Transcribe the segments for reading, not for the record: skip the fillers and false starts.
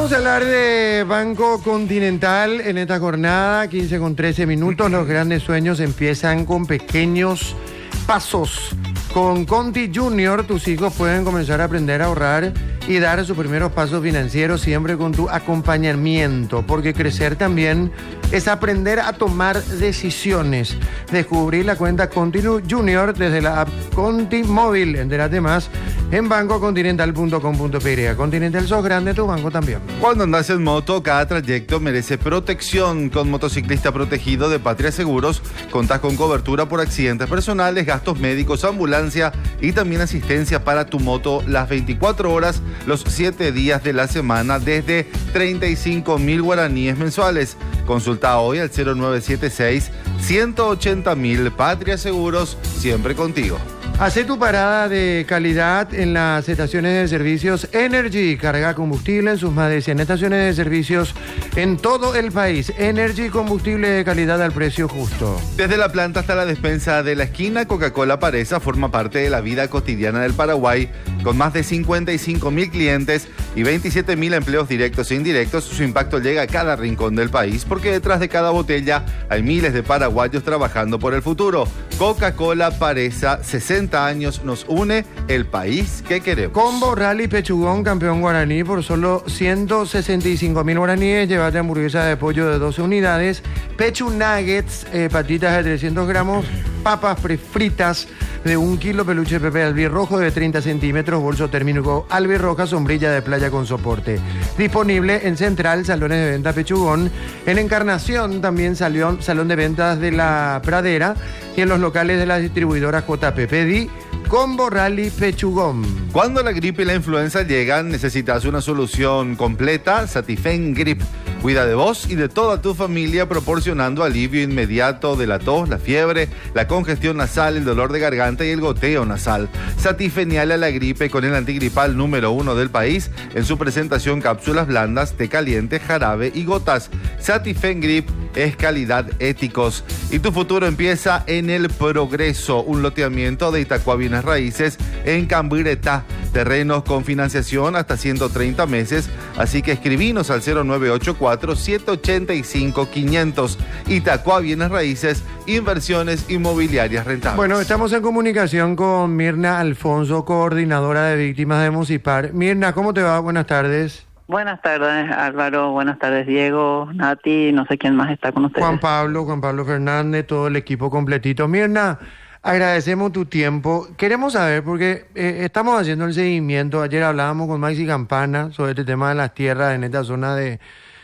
Vamos a hablar de Banco Continental en esta jornada, 15 con 13 minutos. Los grandes sueños empiezan con pequeños pasos. Con Conti Junior, tus hijos pueden comenzar a aprender a ahorrar y dar sus primeros pasos financieros siempre con tu acompañamiento, porque crecer también es aprender a tomar decisiones. Descubrí la cuenta Conti Junior desde la app Conti Móvil. Entérate más en bancocontinental.com.pe. Continental, sos grande, tu banco también. Cuando andas en moto, cada trayecto merece protección. Con Motociclista Protegido de Patria Seguros, contás con cobertura por accidentes personales, gastos médicos, ambulancia y también asistencia para tu moto las 24 horas, los 7 días de la semana, desde 35.000 guaraníes mensuales. Consulta hoy al 0976-180.000. Patria Seguros, siempre contigo. Hacé tu parada de calidad en las estaciones de servicios Energy. Carga combustible en sus más de 100 estaciones de servicios en todo el país. Energy, combustible de calidad al precio justo. Desde la planta hasta la despensa de la esquina, Coca-Cola Paresa forma parte de la vida cotidiana del Paraguay. Con más de 55.000 clientes y 27.000 empleos directos e indirectos, su impacto llega a cada rincón del país, porque detrás de cada botella hay miles de paraguayos trabajando por el futuro. Coca-Cola Paresa, 60 años nos une, el país que queremos. Combo Rally Pechugón, campeón guaraní, por solo 165.000 guaraníes. Llévate hamburguesa de pollo de 12 unidades, Pechu Nuggets, patitas de 300 gramos, papas prefritas de 1 kilo, peluche Pepe albirrojo de 30 centímetros, bolso térmico albirroja, sombrilla de playa con soporte. Disponible en Central, salones de venta Pechugón, en Encarnación también salón de ventas de La Pradera y en los locales de la distribuidora JP. Pedí Combo Rally Pechugón. Cuando la gripe y la influenza llegan, necesitas una solución completa. Satifen Grip cuida de vos y de toda tu familia, proporcionando alivio inmediato de la tos, la fiebre, la congestión nasal, el dolor de garganta y el goteo nasal. Satifenial a la gripe con el antigripal número 1 del país en su presentación cápsulas blandas, té caliente, jarabe y gotas. Satifen Grip es calidad éticos. Y tu futuro empieza en El Progreso, un loteamiento de Itacua Bienes Raíces en Camburetá. Terrenos con financiación hasta 130 meses, así que escribinos al 0984-785-500. Itacua Bienes Raíces, inversiones inmobiliarias rentables. Bueno, estamos en comunicación con Mirna Alfonso, coordinadora de víctimas de Mocipar. Mirna, ¿cómo te va? Buenas tardes. Buenas tardes, Álvaro. Buenas tardes, Diego, Nati, no sé quién más está con ustedes. Juan Pablo Fernández, todo el equipo completito. Mirna, agradecemos tu tiempo. Queremos saber, porque estamos haciendo el seguimiento. Ayer hablábamos con Maxi Campana sobre este tema de las tierras en esta zona de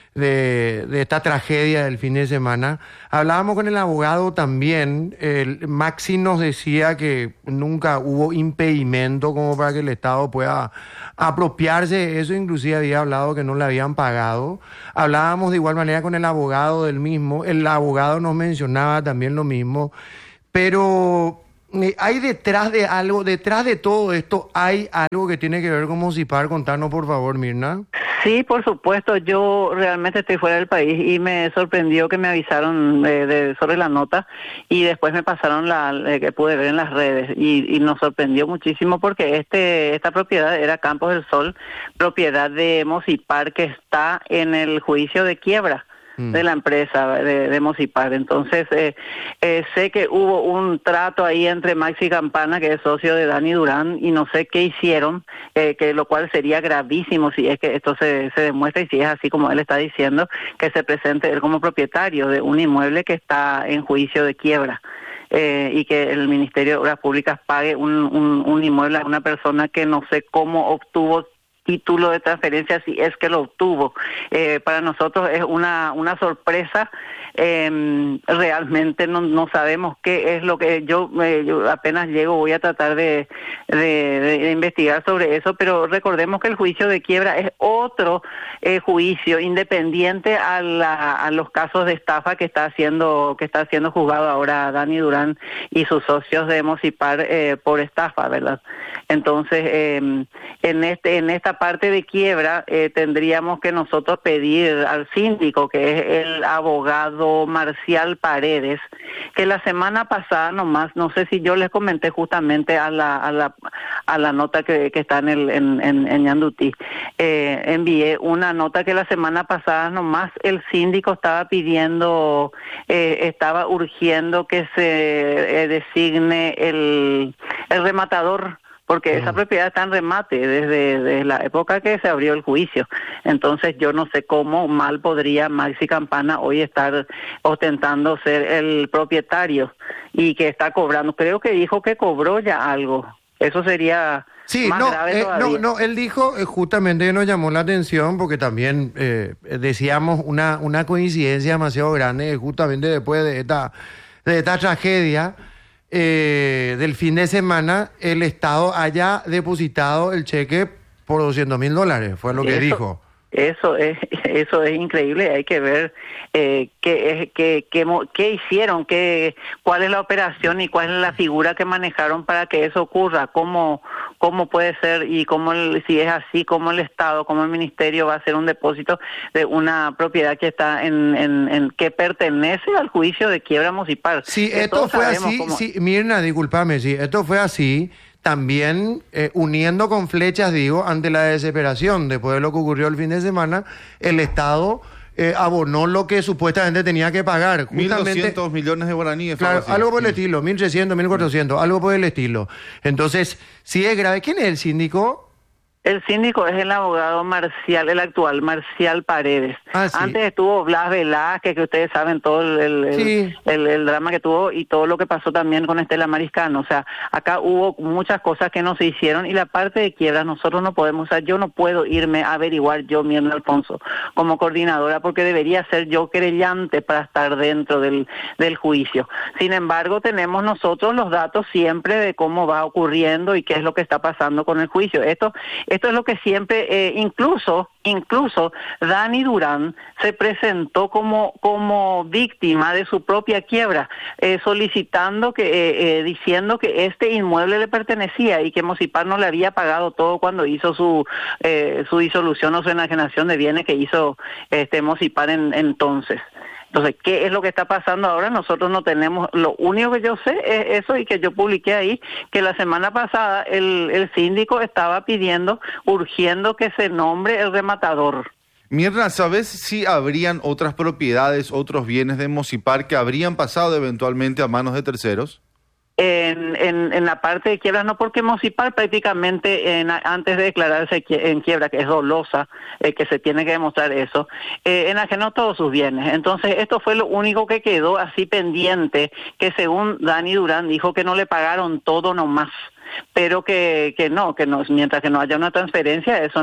esta tragedia del fin de semana. Hablábamos con el abogado también. Maxi nos decía que nunca hubo impedimento como para que el Estado pueda apropiarse de eso. Inclusive había hablado que no le habían pagado. Hablábamos de igual manera con el abogado del mismo. El abogado nos mencionaba también lo mismo. Pero hay detrás de todo esto, hay algo que tiene que ver con Mocipar. Contanos, por favor, Mirna. Sí, por supuesto. Yo realmente estoy fuera del país y me sorprendió que me avisaron sobre la nota y después me pasaron que pude ver en las redes y nos sorprendió muchísimo porque esta propiedad era Campos del Sol, propiedad de Mocipar, que está en el juicio de quiebra de la empresa de Mocipar. Entonces, sé que hubo un trato ahí entre Maxi Campana, que es socio de Dani Durán, y no sé qué hicieron, que lo cual sería gravísimo si es que esto se demuestra y si es así como él está diciendo, que se presente él como propietario de un inmueble que está en juicio de quiebra. Y que el Ministerio de Obras Públicas pague un inmueble a una persona que no sé cómo obtuvo título de transferencia, si es que lo obtuvo. Para nosotros es una sorpresa. Realmente no sabemos qué es lo que yo apenas llego, voy a tratar de investigar sobre eso, pero recordemos que el juicio de quiebra es otro juicio independiente a los casos de estafa que está siendo juzgado ahora Dani Durán y sus socios de Mocipar por estafa, ¿verdad? Entonces, en esta la parte de quiebra, tendríamos que nosotros pedir al síndico, que es el abogado Marcial Paredes, que la semana pasada nomás, no sé si yo les comenté justamente a la nota que está en Ñandutí, envié una nota que la semana pasada nomás el síndico estaba pidiendo, estaba urgiendo que se designe el rematador, porque esa propiedad está en remate desde la época que se abrió el juicio. Entonces yo no sé cómo mal podría Maxi Campana hoy estar ostentando ser el propietario y que está cobrando. Creo que dijo que cobró ya algo. Eso sería más grave todavía. Él dijo justamente que nos llamó la atención porque también decíamos una coincidencia demasiado grande justamente después de esta tragedia. Del fin de semana el Estado haya depositado el cheque por $200,000, fue lo que dijo. Eso es increíble. Hay que ver qué hicieron, cuál es la operación y cuál es la figura que manejaron para que eso ocurra, cómo puede ser y si es así, cómo el Estado, cómo el Ministerio va a hacer un depósito de una propiedad que está que pertenece al juicio de quiebra municipal. Sí, esto fue así. Sí, Mirna, discúlpame, sí, esto fue así. También uniendo con flechas, digo, ante la desesperación después de lo que ocurrió el fin de semana, el Estado abonó lo que supuestamente tenía que pagar. 1.200 millones de guaraníes. Claro, algo por el estilo, 1.300, 1.400, algo por el estilo. Entonces, sí es grave. ¿Quién es el síndico? El síndico es el abogado Marcial, el actual, Marcial Paredes. Ah, sí. Antes estuvo Blas Velázquez, que ustedes saben todo el drama que tuvo y todo lo que pasó también con Estela Mariscano. O sea, acá hubo muchas cosas que no se hicieron y la parte de quiebra nosotros no podemos, o sea, yo no puedo irme a averiguar yo, Mirna Alfonso, como coordinadora, porque debería ser yo querellante para estar dentro del juicio. Sin embargo, tenemos nosotros los datos siempre de cómo va ocurriendo y qué es lo que está pasando con el juicio. Esto es lo que siempre, incluso Dani Durán se presentó como víctima de su propia quiebra, solicitando diciendo que este inmueble le pertenecía y que Mocipar no le había pagado todo cuando hizo su disolución o su enajenación de bienes que hizo Mocipar entonces. Entonces, ¿qué es lo que está pasando ahora? Nosotros no tenemos, lo único que yo sé es eso y que yo publiqué ahí, que la semana pasada el síndico estaba urgiendo que se nombre el rematador. Mirna, ¿sabes si habrían otras propiedades, otros bienes de Mocipar que habrían pasado eventualmente a manos de terceros? En la parte de quiebra, no, porque Mocipar prácticamente antes de declararse en quiebra, que es dolosa, que se tiene que demostrar eso, enajenó todos sus bienes. Entonces esto fue lo único que quedó así pendiente, que según Dani Durán dijo que no le pagaron todo nomás, pero que no, mientras que no haya una transferencia, eso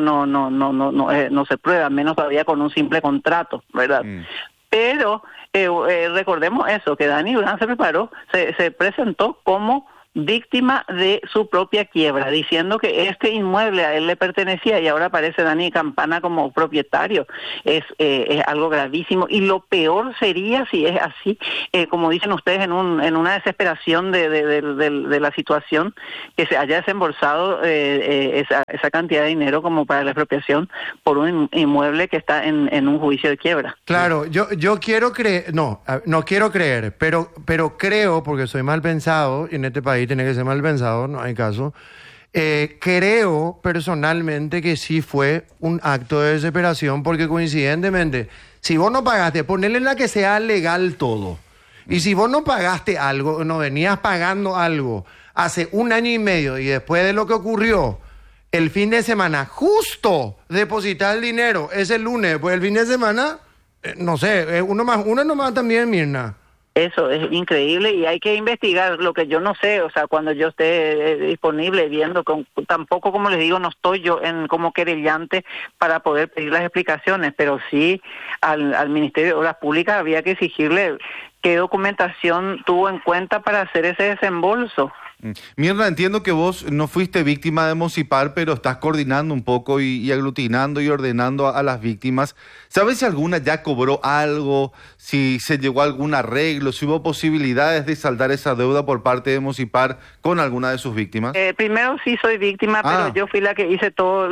no se prueba, menos todavía con un simple contrato, ¿verdad? Pero recordemos eso, que Dani Durán se presentó como víctima de su propia quiebra, diciendo que este inmueble a él le pertenecía y ahora aparece Dani Campana como propietario. Es algo gravísimo y lo peor sería si es así, como dicen ustedes, en una desesperación de la situación, que se haya desembolsado esa cantidad de dinero como para la expropiación por un inmueble que está en un juicio de quiebra. Claro, yo quiero creer, no quiero creer, pero creo, porque soy mal pensado y en este país tiene que ser mal pensado, no hay caso. Creo personalmente que sí fue un acto de desesperación, porque coincidentemente, si vos no pagaste, ponele en la que sea legal todo, y si vos no pagaste algo, no venías pagando algo hace 1 año y medio, y después de lo que ocurrió el fin de semana, justo depositar el dinero ese lunes, después del fin de semana, no sé, uno más también, Mirna. Eso es increíble y hay que investigar lo que yo no sé, o sea, cuando yo esté disponible viendo, tampoco, como les digo, no estoy yo como querellante para poder pedir las explicaciones, pero sí al Ministerio de Obras Públicas había que exigirle qué documentación tuvo en cuenta para hacer ese desembolso. Mirna, entiendo que vos no fuiste víctima de Mocipar, pero estás coordinando un poco y aglutinando y ordenando a las víctimas. ¿Sabes si alguna ya cobró algo? ¿Si se llegó a algún arreglo? ¿Si hubo posibilidades de saldar esa deuda por parte de Mocipar con alguna de sus víctimas? Primero sí soy víctima, pero yo fui la que hice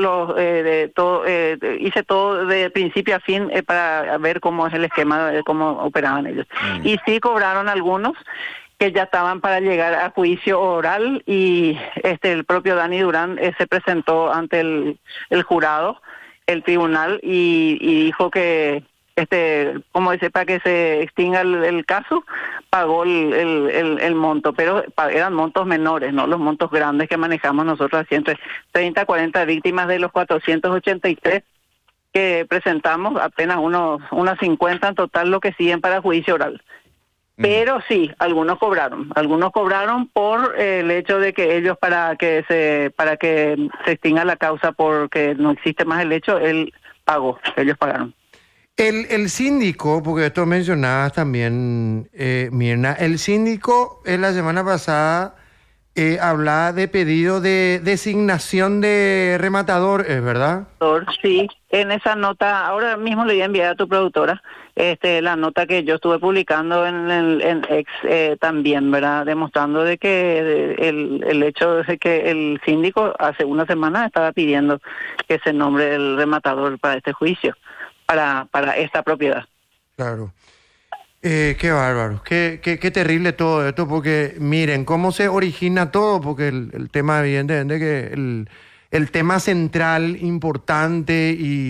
hice todo de principio a fin para ver cómo es el esquema, cómo operaban ellos. Y sí cobraron algunos que ya estaban para llegar a juicio oral, y el propio Dani Durán se presentó ante el jurado, el tribunal, y dijo que como dice, para que se extinga el caso, pagó el monto, pero eran montos menores, no los montos grandes que manejamos nosotros, así entre 30 a 40 víctimas de los 483 que presentamos, apenas unas 50 en total lo que siguen para juicio oral. Pero sí, algunos cobraron por el hecho de que ellos para que se extinga la causa porque no existe más el hecho, ellos pagaron. El síndico, porque esto mencionabas también, Mirna, el síndico la semana pasada hablaba de pedido de designación de rematador, ¿es verdad? Sí, en esa nota, ahora mismo le voy a enviar a tu productora la nota que yo estuve publicando en X también, ¿verdad? Demostrando de que el hecho de que el síndico hace una semana estaba pidiendo que se nombre el rematador para este juicio, para esta propiedad. Claro. Qué bárbaro, qué terrible todo esto, porque miren cómo se origina todo, porque el tema evidentemente que el tema central, importante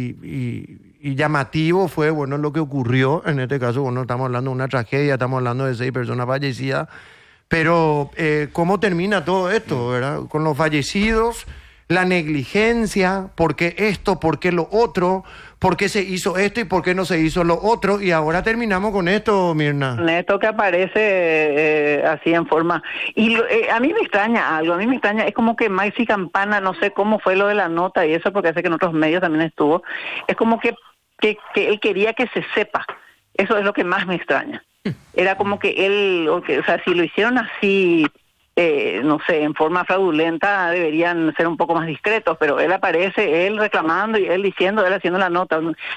y llamativo fue, bueno, lo que ocurrió, en este caso, bueno, estamos hablando de una tragedia, estamos hablando de 6 personas fallecidas, pero cómo termina todo esto, ¿verdad? Con los fallecidos, la negligencia, por qué esto, por qué lo otro, por qué se hizo esto y por qué no se hizo lo otro, y ahora terminamos con esto, Mirna. Con esto que aparece así en forma. Y a mí me extraña algo, es como que Maxi Campana, no sé cómo fue lo de la nota y eso, porque hace que en otros medios también estuvo, es como que él quería que se sepa, eso es lo que más me extraña. Era como que él, o sea, si lo hicieron así, no sé, en forma fraudulenta, deberían ser un poco más discretos, pero él aparece, él reclamando y él diciendo, él haciendo la nota.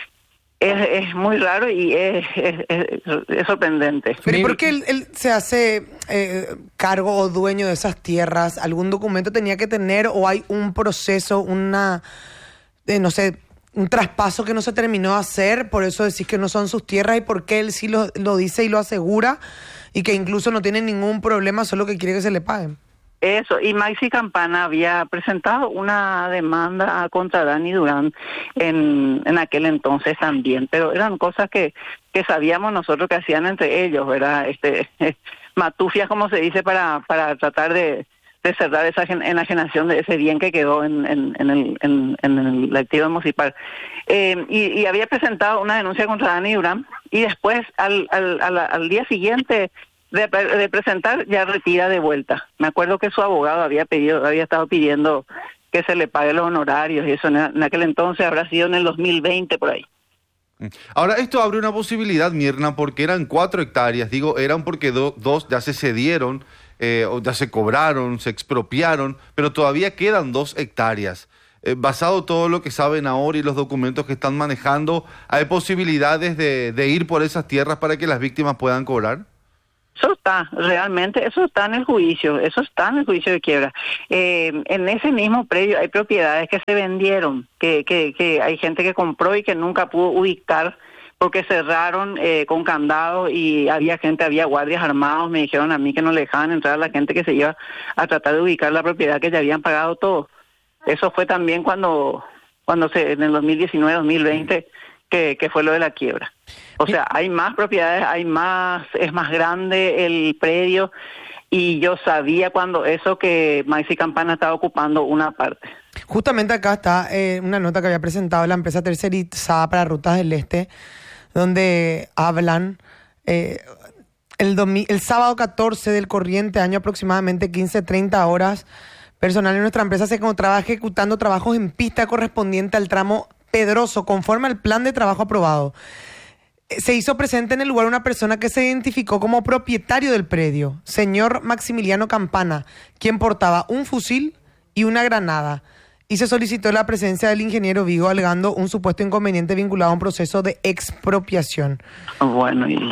Es muy raro y es sorprendente. Pero ¿y por qué él se hace cargo o dueño de esas tierras? ¿Algún documento tenía que tener o hay un proceso, no sé, un traspaso que no se terminó de hacer? Por eso decís que no son sus tierras, y por qué él sí lo dice y lo asegura, y que incluso no tiene ningún problema, solo que quiere que se le paguen. Eso, y Maxi Campana había presentado una demanda contra Dani Durán en aquel entonces también, pero eran cosas que sabíamos nosotros que hacían entre ellos, ¿verdad? Matufias, como se dice, para tratar de cerrar esa enajenación de ese bien que quedó en el activo de Mocipar. Y había presentado una denuncia contra Dani Durán, y después al día siguiente de presentar ya retira de vuelta. Me acuerdo que su abogado había estado pidiendo que se le pague los honorarios, y eso en aquel entonces habrá sido en el 2020 por ahí. Ahora, esto abre una posibilidad, Mirna, porque eran 4 hectáreas, eran porque 2 ya se cedieron, o ya se cobraron, se expropiaron, pero todavía quedan 2 hectáreas. Basado todo lo que saben ahora y los documentos que están manejando, ¿hay posibilidades de ir por esas tierras para que las víctimas puedan cobrar? Eso está en el juicio, de quiebra. En ese mismo predio hay propiedades que se vendieron, que hay gente que compró y que nunca pudo ubicar porque cerraron con candado, y había guardias armados. Me dijeron a mí que no le dejaban entrar a la gente que se iba a tratar de ubicar la propiedad, que ya habían pagado todo. Eso fue también cuando en el 2019-2020 que fue lo de la quiebra. O sea, hay más propiedades, es más grande el predio, y yo sabía cuando eso que Maxi Campana estaba ocupando una parte. Justamente acá está una nota que había presentado la empresa tercerizada para Rutas del Este, donde hablan el sábado 14 del corriente año, aproximadamente 15:30 horas, personal de nuestra empresa se encontraba ejecutando trabajos en pista correspondiente al tramo Pedroso, conforme al plan de trabajo aprobado. se hizo presente en el lugar una persona que se identificó como propietario del predio, señor Maximiliano Campana, quien portaba un fusil y una granada. Y se solicitó la presencia del ingeniero Vigo alegando un supuesto inconveniente vinculado a un proceso de expropiación. Bueno, y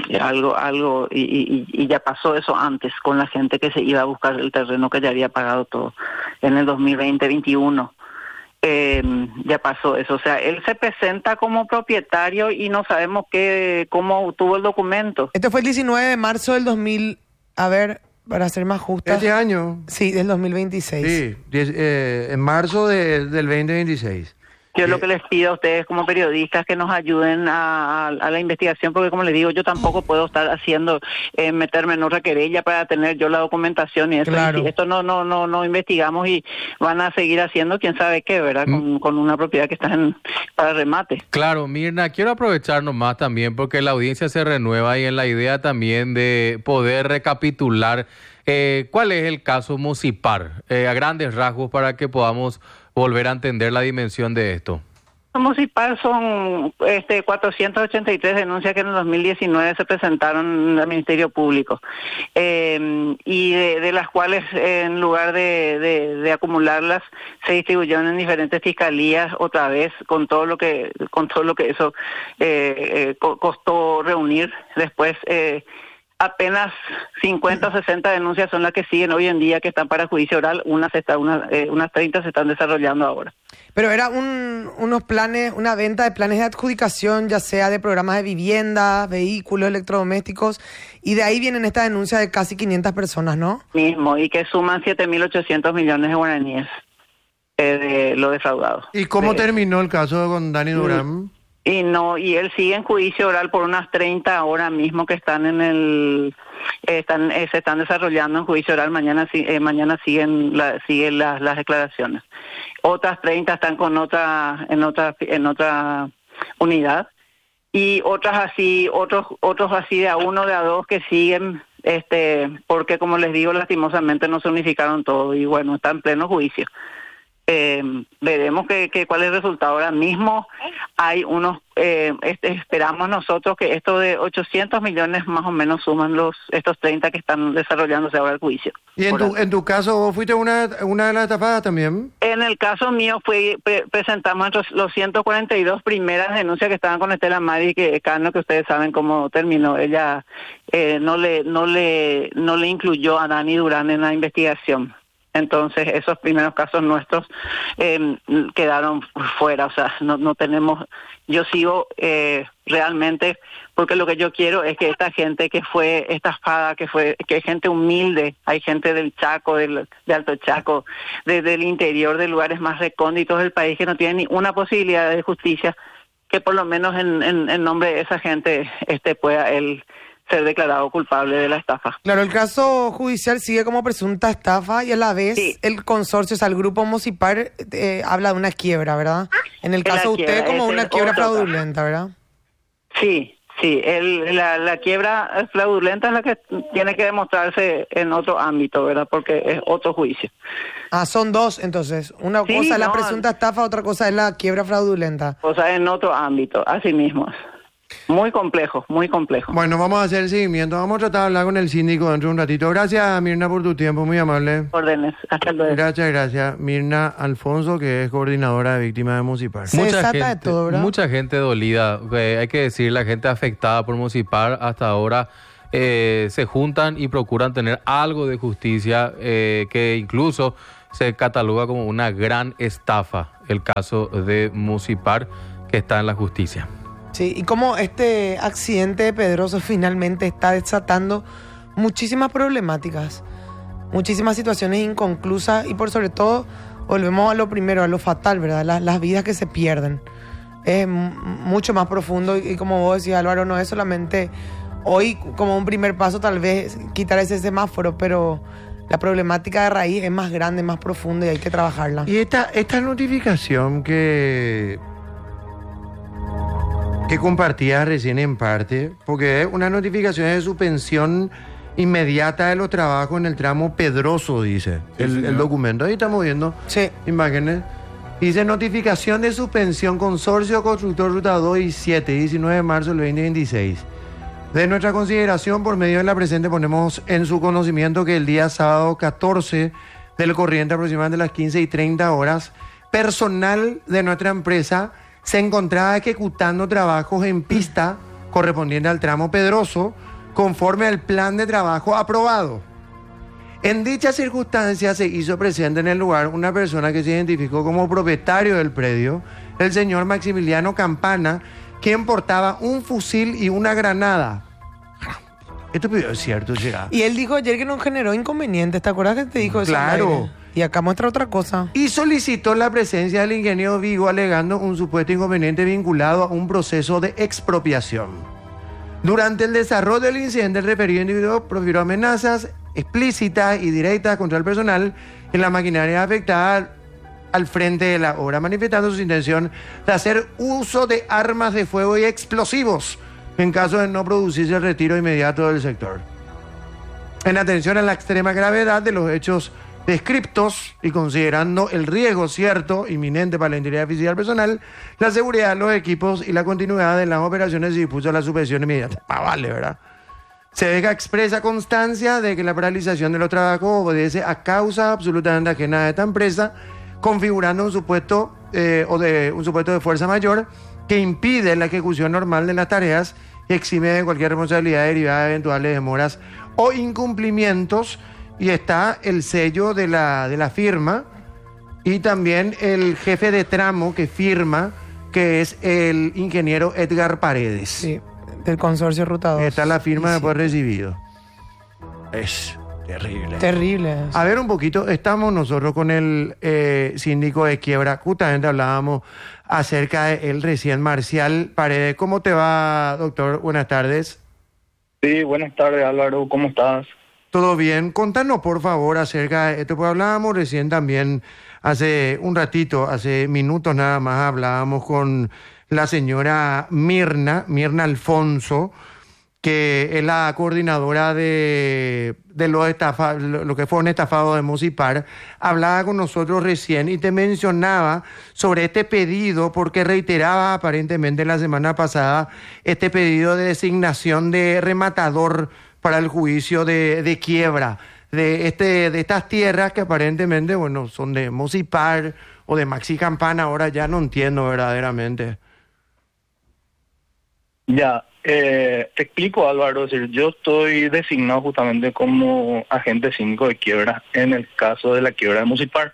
ya pasó eso antes con la gente que se iba a buscar el terreno que ya había pagado todo en el 2020-21. Ya pasó eso, o sea, él se presenta como propietario y no sabemos cómo obtuvo el documento. Este fue el 19 de marzo del 2000, a ver, para ser más justa. Este año. Sí, del 2026. Sí, en marzo del 2026. Yo lo que les pido a ustedes como periodistas que nos ayuden a la investigación, porque como les digo, yo tampoco puedo estar meterme en otra querella para tener yo la documentación y eso. Claro. Y si esto no investigamos y van a seguir haciendo quién sabe qué, ¿verdad? Con una propiedad que está para remate. Claro, Mirna, quiero aprovecharnos más también porque la audiencia se renueva y en la idea también de poder recapitular cuál es el caso Musipar, a grandes rasgos para que podamos volver a entender la dimensión de esto. Musipar son 483 denuncias que en el 2019 se presentaron al Ministerio Público y de las cuales en lugar de acumularlas se distribuyeron en diferentes fiscalías otra vez con todo lo que eso costó reunir. Después apenas 50 o 60 denuncias son las que siguen hoy en día que están para juicio oral, unas 30 se están desarrollando ahora. Pero era unos planes, una venta de planes de adjudicación, ya sea de programas de vivienda, vehículos, electrodomésticos, y de ahí vienen esta denuncia de casi 500 personas, ¿no? Mismo, y que suman 7.800 millones de guaraníes de lo defraudado. ¿Y cómo terminó el caso con Dani Durán? Y él sigue en juicio oral por unas 30 ahora mismo que están se están desarrollando en juicio oral. Mañana siguen las declaraciones. Otras 30 están en otra unidad y otros así de a uno, de a dos que siguen, porque como les digo, lastimosamente no se unificaron todos y bueno, está en pleno juicio. Veremos cuál es el resultado. Ahora mismo hay esperamos nosotros que esto de 800 millones más o menos suman estos 30 que están desarrollándose ahora el juicio. ¿Y en tu caso vos fuiste una de las estafadas también? En el caso mío presentamos los 142 primeras denuncias que estaban con Estela Mari, que ustedes saben cómo terminó. Ella no le incluyó a Dani Durán en la investigación. Entonces esos primeros casos nuestros quedaron fuera, o sea, no tenemos, yo sigo realmente, porque lo que yo quiero es que esta gente que fue estafada, que es gente humilde, hay gente del Chaco, de Alto Chaco, desde el interior de lugares más recónditos del país que no tienen ni una posibilidad de justicia, que por lo menos en nombre de esa gente pueda él ser declarado culpable de la estafa. Claro, el caso judicial sigue como presunta estafa y a la vez el consorcio, o sea, el grupo Musipar habla de una quiebra, ¿verdad? En el caso de usted como una quiebra fraudulenta, ¿verdad? Sí, la quiebra fraudulenta es la que tiene que demostrarse en otro ámbito, ¿verdad? Porque es otro juicio. Ah, son dos, entonces. Una cosa es la presunta estafa, otra cosa es la quiebra fraudulenta. O sea, en otro ámbito, así mismo. Muy complejo, muy complejo. Bueno, vamos a hacer el seguimiento. Vamos a tratar de hablar con el síndico dentro de un ratito. Gracias, Mirna, por tu tiempo. Muy amable. Órdenes. Hasta luego. Gracias. Mirna Alfonso, que es coordinadora de víctimas de Musipar. Mucha gente dolida. Hay que decir, la gente afectada por Musipar hasta ahora se juntan y procuran tener algo de justicia que incluso se cataloga como una gran estafa. El caso de Musipar que está en la justicia. Sí, y como este accidente de Pedroso finalmente está desatando muchísimas problemáticas, muchísimas situaciones inconclusas y por sobre todo, volvemos a lo primero, a lo fatal, ¿verdad? Las vidas que se pierden. Es mucho más profundo y como vos decías, Álvaro, no es solamente hoy como un primer paso tal vez quitar ese semáforo, pero la problemática de raíz es más grande, más profunda y hay que trabajarla. Y esta notificación que compartía recién en parte, porque es una notificación de suspensión inmediata de los trabajos en el tramo Pedroso, dice el documento. Ahí estamos viendo imágenes. Dice notificación de suspensión consorcio constructor ruta 2 y 7, 19 de marzo del 2026. De nuestra consideración, por medio de la presente, ponemos en su conocimiento que el día sábado 14 del corriente, aproximadamente a las 15:30 horas, personal de nuestra empresa se encontraba ejecutando trabajos en pista correspondiente al tramo Pedroso, conforme al plan de trabajo aprobado. En dicha circunstancia se hizo presente en el lugar una persona que se identificó como propietario del predio, el señor Maximiliano Campana, quien portaba un fusil y una granada. Esto es cierto, llega. Y él dijo ayer que no generó inconvenientes. ¿Te acuerdas que te dijo eso? Claro. Y acá muestra otra cosa. Y solicitó la presencia del ingeniero Vigo alegando un supuesto inconveniente vinculado a un proceso de expropiación. Durante el desarrollo del incidente, el referido individuo profirió amenazas explícitas y directas contra el personal en la maquinaria afectada al frente de la obra, manifestando su intención de hacer uso de armas de fuego y explosivos en caso de no producirse el retiro inmediato del sector. En atención a la extrema gravedad de los hechos descriptos y considerando el riesgo cierto, inminente para la integridad física del personal, la seguridad de los equipos y la continuidad de las operaciones, se dispuso la suspensión inmediata. Vale, ¿verdad? Se deja expresa constancia de que la paralización de los trabajos obedece a causas absolutamente ajenas a esta empresa, configurando un supuesto de fuerza mayor que impide la ejecución normal de las tareas y exime de cualquier responsabilidad derivada de eventuales demoras o incumplimientos. Y está el sello de la firma y también el jefe de tramo que firma, que es el ingeniero Edgar Paredes. Sí, del consorcio Ruta 2. Está la firma Sí. después recibido. Es terrible. Terrible. A ver un poquito, estamos nosotros con el síndico de Quiebra. Justamente hablábamos acerca de él recién, Marcial Paredes. ¿Cómo te va, doctor? Buenas tardes. Sí, buenas tardes, Álvaro. ¿Cómo estás? ¿Todo bien? Contanos, por favor, acerca de esto, porque hablábamos recién también, hace un ratito, hace minutos nada más, hablábamos con la señora Mirna Alfonso, que es la coordinadora de lo que fueron estafados de Mocipar. Hablaba con nosotros recién y te mencionaba sobre este pedido, porque reiteraba aparentemente la semana pasada este pedido de designación de rematador para el juicio de quiebra de estas tierras que aparentemente, bueno, son de Mocipar o de Maxi Campana. Ahora ya no entiendo verdaderamente. Ya, te explico, Álvaro. Es decir, yo estoy designado justamente como agente síndico de quiebra en el caso de la quiebra de Mocipar.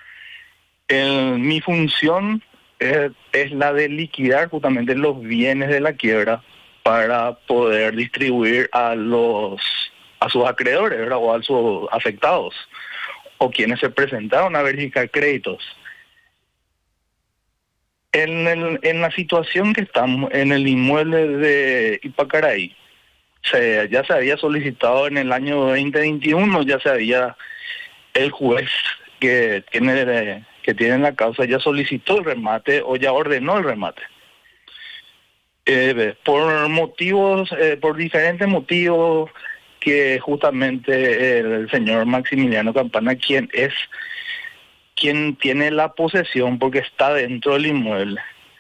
Mi función es la de liquidar justamente los bienes de la quiebra para poder distribuir a sus acreedores, ¿verdad? O a sus afectados, o quienes se presentaron a verificar créditos. En la situación que estamos, en el inmueble de Ipacaraí, ya se había solicitado en el año 2021, el juez que tiene la causa ya solicitó el remate o ya ordenó el remate. Por diferentes motivos, que justamente el señor Maximiliano Campana, quien tiene la posesión porque está dentro del inmueble,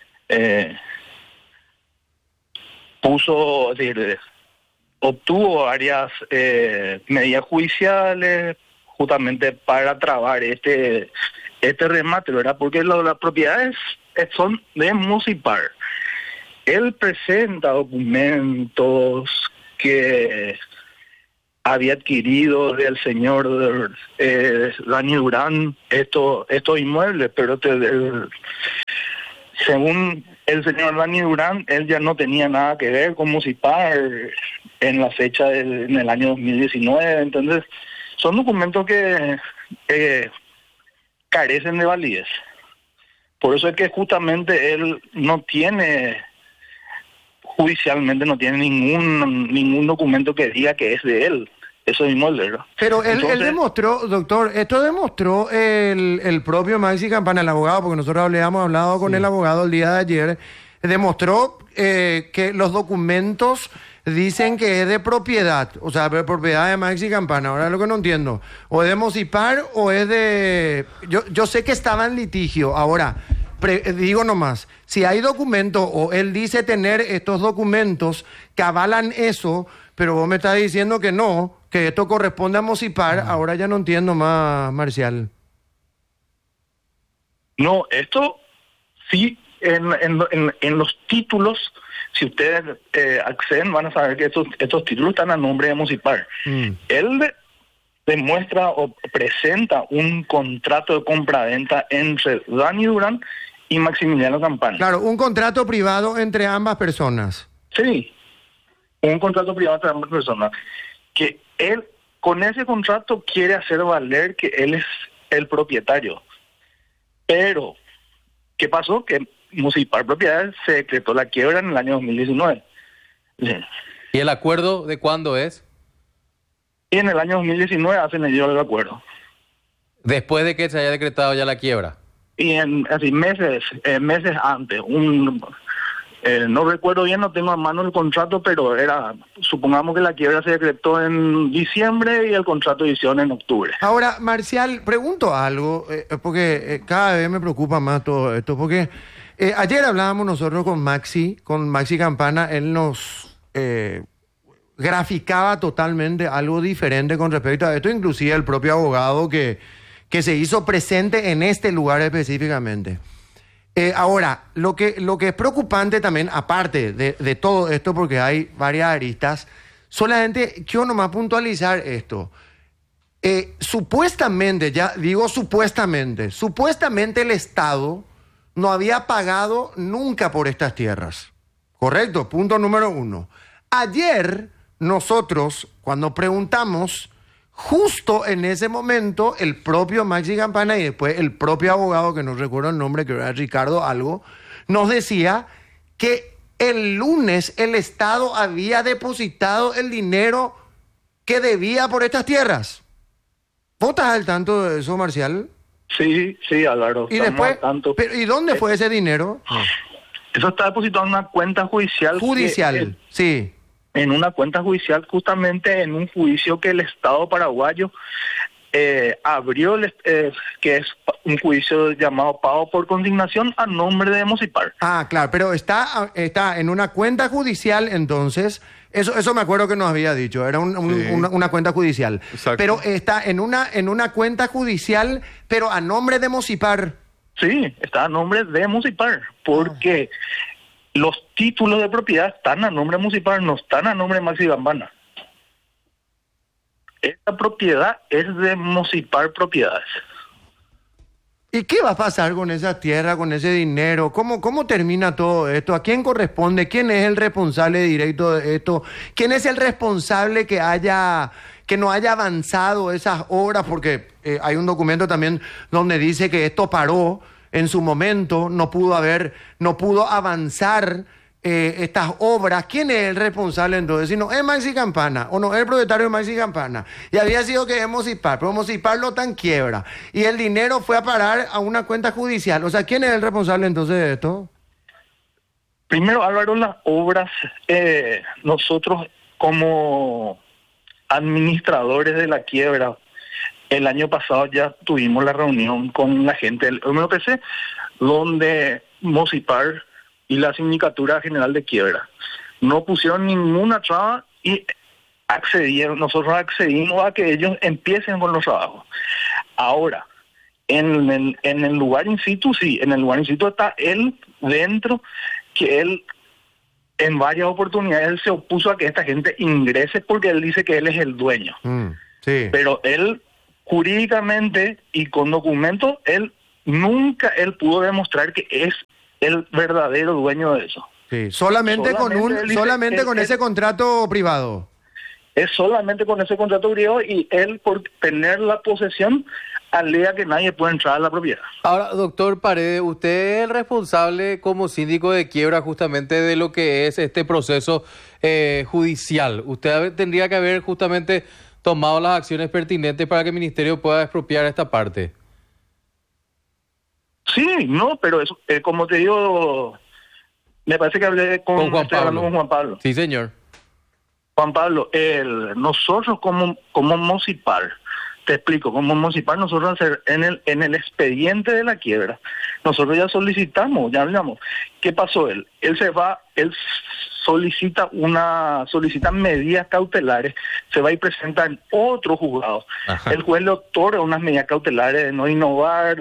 obtuvo varias medidas judiciales justamente para trabar este remate, ¿verdad? Porque las propiedades son de Mocipar. Él presenta documentos que había adquirido del señor Dani Durán estos inmuebles, pero según el señor Dani Durán, él ya no tenía nada que ver con Mocipar en la fecha en el año 2019. Entonces, son documentos que carecen de validez. Por eso es que justamente él no tiene, judicialmente no tiene ningún documento que diga que es de él. Eso mismo es verdad. Pero él demostró, doctor, esto demostró el propio Maxi Campana, el abogado, porque nosotros habíamos hablado con el abogado el día de ayer, demostró que los documentos dicen que es de propiedad, o sea, de propiedad de Maxi Campana. Ahora lo que no entiendo, o es de Mocipar o es de... Yo sé que estaba en litigio, ahora... digo nomás, si hay documentos o él dice tener estos documentos que avalan eso, pero vos me estás diciendo que no, que esto corresponde a Mocipar, ahora ya no entiendo más, Marcial. No, esto sí, en los títulos, si ustedes acceden, van a saber que estos títulos están a nombre de Mocipar. Él demuestra o presenta un contrato de compra-venta entre Dani Durán y Maximiliano Campana. Claro, un contrato privado entre ambas personas. Sí, un contrato privado entre ambas personas. Que él, con ese contrato, quiere hacer valer que él es el propietario. Pero, ¿qué pasó? Que Mocipar Propiedades se decretó la quiebra en el año 2019. Sí. ¿Y el acuerdo de cuándo es? Y en el año 2019 hacen ellos el acuerdo. Después de que se haya decretado ya la quiebra. Y así meses antes, no recuerdo bien, no tengo a mano el contrato, pero supongamos que la quiebra se decretó en diciembre y el contrato de hicieron en octubre. Ahora, Marcial, pregunto algo, porque cada vez me preocupa más todo esto, porque ayer hablábamos nosotros con Maxi Campana, él nos graficaba totalmente algo diferente con respecto a esto, inclusive el propio abogado que se hizo presente en este lugar específicamente. Ahora, lo que es preocupante también, aparte de todo esto, porque hay varias aristas, solamente quiero nomás puntualizar esto. Supuestamente, ya digo supuestamente el Estado no había pagado nunca por estas tierras. ¿Correcto? Punto número 1. Ayer, nosotros, cuando preguntamos... Justo en ese momento, el propio Maxi Campana y después el propio abogado, que no recuerdo el nombre, que era Ricardo algo, nos decía que el lunes el Estado había depositado el dinero que debía por estas tierras. ¿Vos estás al tanto de eso, Marcial? Sí, Álvaro. ¿Y después? ¿Y dónde fue ese dinero? Eso está depositado en una cuenta judicial. Sí. En una cuenta judicial, justamente en un juicio que el Estado paraguayo abrió, que es un juicio llamado pago por consignación a nombre de Mocipar. Ah, claro, pero está en una cuenta judicial, entonces, eso me acuerdo que nos había dicho, era una cuenta judicial. Exacto. Pero está en una cuenta judicial, pero a nombre de Mocipar. Sí, está a nombre de Mocipar, porque... Los títulos de propiedad están a nombre de Mocipar, no están a nombre de Maxi Campana. Esta propiedad es de Mocipar Propiedades. ¿Y qué va a pasar con esa tierra, con ese dinero? ¿Cómo termina todo esto? ¿A quién corresponde? ¿Quién es el responsable directo de esto? ¿Quién es el responsable que no haya avanzado esas obras? Porque hay un documento también donde dice que esto paró en su momento, no pudo avanzar estas obras. ¿Quién es el responsable entonces? Si no es Maxi Campana o no es el propietario de Maxi Campana. Y había sido que es Mocipar, pero Mocipar lo tan quiebra. Y el dinero fue a parar a una cuenta judicial. O sea, ¿quién es el responsable entonces de esto? Primero, Álvaro, las obras, nosotros como administradores de la quiebra, el año pasado ya tuvimos la reunión con la gente del MPC, donde Mocipar y la Sindicatura General de Quiebra no pusieron ninguna traba y nosotros accedimos a que ellos empiecen con los trabajos. Ahora, en el lugar in situ, sí, en el lugar in situ está él dentro, que él en varias oportunidades él se opuso a que esta gente ingrese porque él dice que él es el dueño. Sí. Pero él jurídicamente y con documentos, él pudo demostrar que es el verdadero dueño de eso. Sí, solamente con ese contrato privado. Es solamente con ese contrato privado y él, por tener la posesión, alega que nadie puede entrar a la propiedad. Ahora, doctor Paredes, usted es el responsable como síndico de quiebra justamente de lo que es este proceso judicial. Usted tendría que haber justamente tomado las acciones pertinentes para que el ministerio pueda expropiar esta parte. Sí, no, pero eso, como te digo, Me parece que hablé Con Juan estoy hablando Pablo. con Juan Pablo. Sí, señor. Juan Pablo, nosotros como Mocipar, te explico, como Mocipar nosotros en el expediente de la quiebra, nosotros ya solicitamos, ya hablamos. ¿Qué pasó él? Él solicita medidas cautelares, se va y presenta en otro juzgado. Ajá. El juez le otorga unas medidas cautelares de no innovar,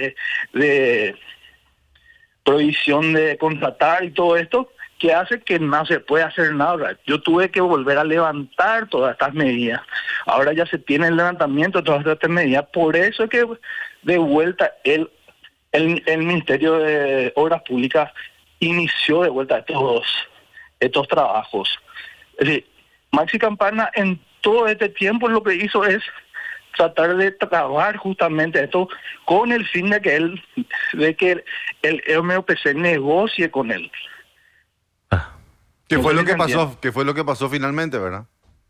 de prohibición de contratar y todo esto, que hace que no se puede hacer nada. Yo tuve que volver a levantar todas estas medidas. Ahora ya se tiene el levantamiento de todas estas medidas. Por eso es que de vuelta el Ministerio de Obras Públicas inició de vuelta estos trabajos. Es decir, Maxi Campana en todo este tiempo lo que hizo es tratar de trabajar justamente esto con el fin de que el MOPC negocie con él. ¿Qué fue lo que Entonces, pasó? ¿Qué fue lo que pasó finalmente, verdad?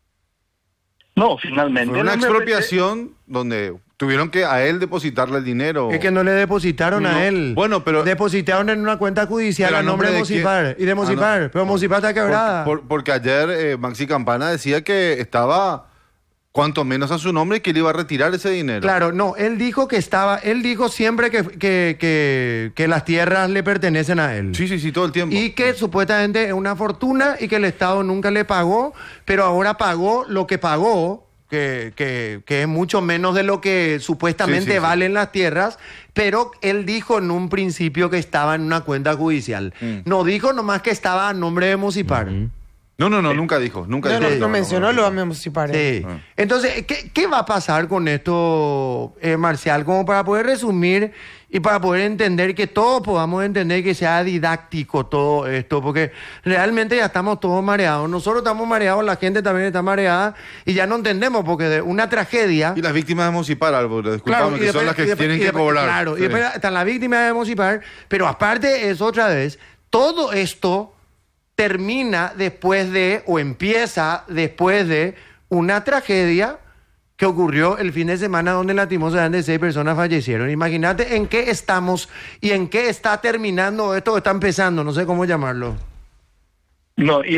No, finalmente. Fue una el MOPC expropiación donde tuvieron que a él depositarle el dinero. Es que no le depositaron No. a él. Bueno, pero- Depositaron en una cuenta judicial Pero a nombre de quién? Mocipar. Y de Mocipar. no. Pero Mocipar está quebrada. Porque ayer Maxi Campana decía que estaba cuanto menos a su nombre y que le iba a retirar ese dinero. Claro, no, él dijo siempre que las tierras le pertenecen a él. Sí, todo el tiempo. Y que supuestamente es una fortuna y que el Estado nunca le pagó, pero ahora pagó lo que pagó, que es mucho menos de lo que supuestamente Sí. valen las tierras, pero él dijo en un principio que estaba en una cuenta judicial. No dijo nomás que estaba a nombre de Mocipar. No, nunca dijo. Nunca No, dijo. no mencionó lo de Mocipar. Sí. Entonces, ¿qué va a pasar con esto, Marcial? Como para poder resumir y para poder entender, que todos podamos entender, que sea didáctico todo esto, porque realmente ya estamos todos mareados. Nosotros estamos mareados, la gente también está mareada y ya no entendemos, porque de una tragedia... Y las víctimas de Mocipar, Álvaro, disculpame, que son las que tienen que cobrar. Claro, Sí. y después están las víctimas de Mocipar, pero aparte es otra vez, todo esto termina después de, o empieza después de, una tragedia que ocurrió el fin de semana donde lastimosamente 6 personas fallecieron. Imagínate en qué estamos y en qué está terminando esto, está empezando, no sé cómo llamarlo. No, y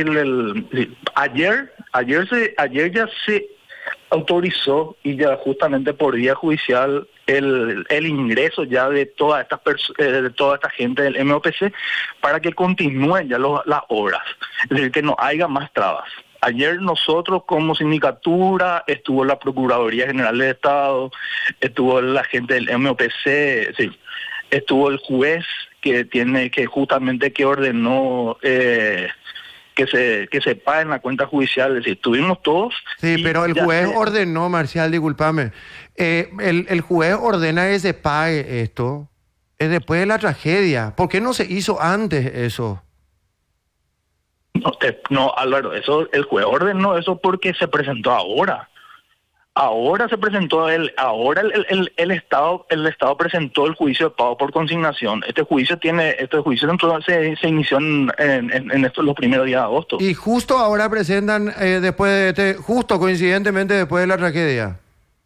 ayer ya se autorizó, y ya justamente por vía judicial, el ingreso ya de toda esta gente del MOPC para que continúen ya las obras, es decir, que no haya más trabas. Ayer nosotros como sindicatura, estuvo la Procuraduría General del Estado, estuvo la gente del MOPC, sí, estuvo el juez que justamente ordenó que se paguen la cuenta judicial, es decir, estuvimos todos. Sí, pero el juez ordenó, Marcial, discúlpame, el juez ordena que se pague esto después de la tragedia. ¿Por qué no se hizo antes eso? No, Álvaro, eso el juez ordenó eso porque se presentó ahora. Ahora se presentó el Estado presentó el juicio de pago por consignación. Este juicio se inició en los primeros días de agosto. Y justo ahora presentan después de justo coincidentemente después de la tragedia.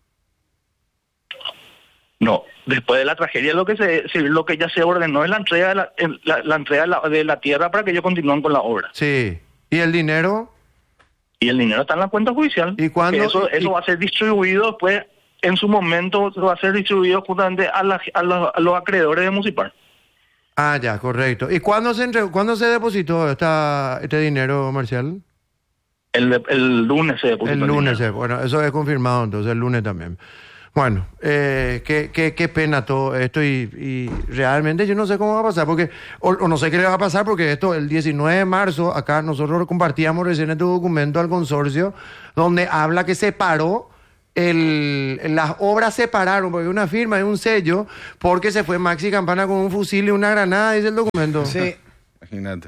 No, después de la tragedia lo que ya se ordenó es la entrega de la tierra para que ellos continúen con la obra. Sí. ¿Y el dinero? Y el dinero está en la cuenta judicial. ¿Y cuándo? Eso va a ser distribuido después, en su momento, va a ser distribuido justamente a los acreedores de Mocipar. Ah, ya, correcto. ¿Y cuándo se depositó este dinero, Marcial? El lunes se depositó. El lunes, bueno, eso es confirmado entonces, el lunes también. Bueno, qué pena todo esto y realmente yo no sé cómo va a pasar, porque o no sé qué le va a pasar, porque esto, el 19 de marzo, acá nosotros compartíamos recién este documento al consorcio, donde habla que se paró, las obras se pararon, porque hay una firma, hay un sello, porque se fue Maxi Campana con un fusil y una granada, dice el documento. Sí. Imagínate.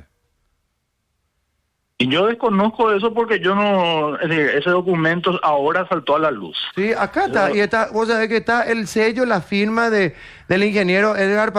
Y yo desconozco eso porque yo no, es decir, ese documento ahora saltó a la luz. Sí, acá está, y está, vos sabés que está el sello, la firma del ingeniero Edgar